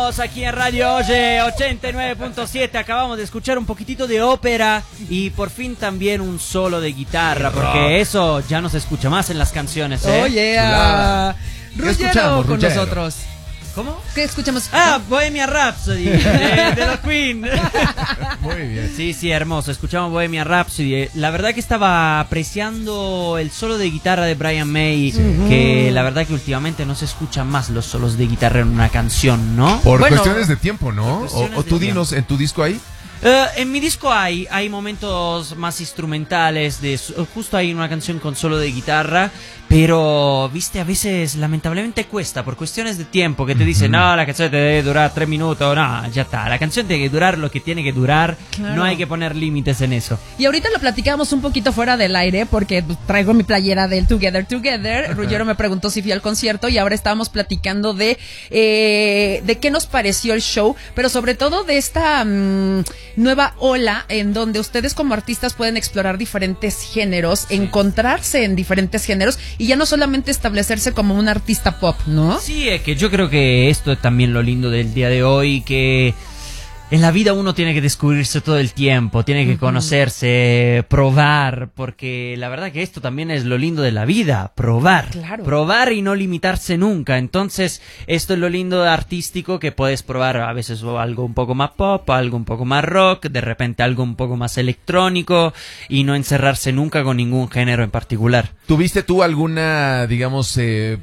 Seguimos aquí en Radio Oye 89.7. Acabamos de escuchar un poquitito de ópera y por fin también un solo de guitarra, porque eso ya no se escucha más en las canciones, ¿eh? Oye, Ruggero con Ruggero. nosotros. ¿Cómo? ¿Qué escuchamos? Bohemian Rhapsody de los Queen. Muy bien. Sí, hermoso. Escuchamos Bohemian Rhapsody. La verdad que estaba apreciando el solo de guitarra de Brian May, que la verdad que últimamente no se escuchan más los solos de guitarra en una canción, ¿no? Por Bueno, cuestiones de tiempo, ¿no? cuestiones O de tú tiempo. dinos, ¿en tu disco hay? En mi disco hay momentos más instrumentales, justo hay una canción con solo de guitarra, pero, viste, a veces lamentablemente cuesta por cuestiones de tiempo, que te dicen, no, la canción te debe durar 3 minutos, no, ya está, la canción tiene que durar lo que tiene que durar, Claro. no hay que poner límites en eso. Y ahorita lo platicábamos un poquito fuera del aire porque traigo mi playera del Together Together. Ruggero me preguntó si fui al concierto y ahora estábamos platicando de qué nos pareció el show, pero sobre todo de esta nueva ola en donde ustedes como artistas pueden explorar diferentes géneros, encontrarse en diferentes géneros y ya no solamente establecerse como un artista pop, ¿no? Sí, es que yo creo que esto es también lo lindo del día de hoy, que en la vida uno tiene que descubrirse todo el tiempo, tiene que conocerse, probar, porque la verdad que esto también es lo lindo de la vida, probar. Claro. Probar y no limitarse nunca. Entonces, esto es lo lindo artístico, que puedes probar a veces algo un poco más pop, algo un poco más rock, de repente algo un poco más electrónico y no encerrarse nunca con ningún género en particular. ¿Tuviste tú alguna, digamos,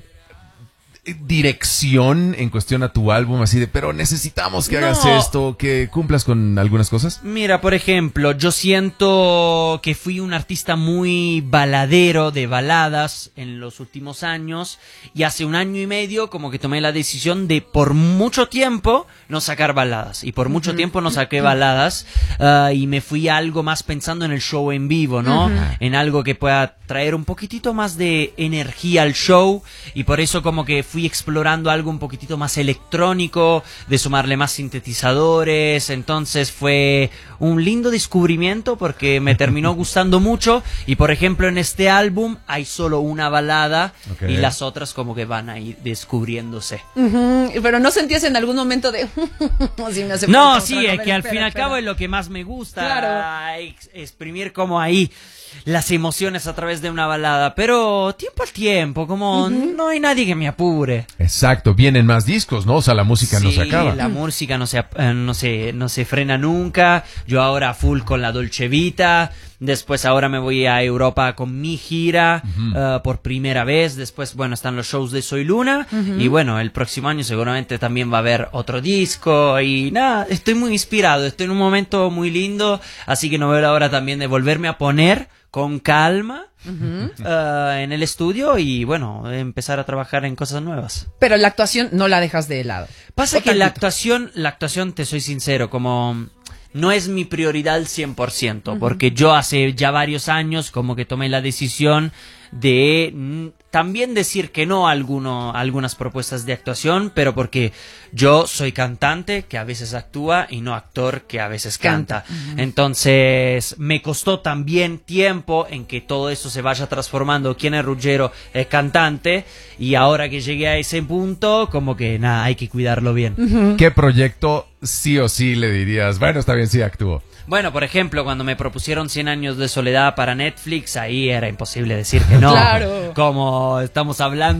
dirección en cuestión a tu álbum, así de, pero necesitamos que hagas No. esto, que cumplas con algunas cosas? Mira, por ejemplo, yo siento que fui un artista muy baladero de baladas en los últimos años y hace 1 año y medio como que tomé la decisión de por mucho tiempo no sacar baladas y por mucho tiempo no saqué baladas y me fui a algo más pensando en el show en vivo, ¿no? En algo que pueda traer un poquitito más de energía al show y por eso como que fui explorando algo un poquitito más electrónico, de sumarle más sintetizadores, entonces fue un lindo descubrimiento porque me terminó gustando mucho y por ejemplo en este álbum hay solo una balada y las otras como que van a ir descubriéndose. Pero no sentías en algún momento de sí, me hace No, falta sí, otra, es a que ver, al fin y al espera. cabo es lo que más me gusta, Claro. exprimir como ahí las emociones a través de una balada, pero tiempo al tiempo, como no hay nadie que me apure. Exacto, vienen más discos, ¿no? O sea, la música no se Sí, acaba. la música no se frena nunca. Yo ahora full con la Dolce Vita. Después ahora me voy a Europa con mi gira por primera vez. Después, bueno, están los shows de Soy Luna. Y bueno, el próximo año seguramente también va a haber otro disco. Y nada, estoy muy inspirado. Estoy en un momento muy lindo. Así que no veo la hora también de volverme a poner con calma en el estudio y bueno, empezar a trabajar en cosas nuevas. Pero la actuación no la dejas de lado. Pasa O que la tantito. actuación, te soy sincero, como no es mi prioridad al 100%, porque yo hace ya varios años como que tomé la decisión de también decir que no a algunas propuestas de actuación, pero porque yo soy cantante que a veces actúa y no actor que a veces canta. Entonces me costó también tiempo en que todo eso se vaya transformando. ¿Quién es Ruggero? Es cantante y ahora que llegué a ese punto como que nada, hay que cuidarlo bien. ¿Qué proyecto sí o sí le dirías? Bueno, está bien, sí actúo. Bueno, por ejemplo, cuando me propusieron 100 años de soledad para Netflix, ahí era imposible decir que no. Claro. Como estamos hablando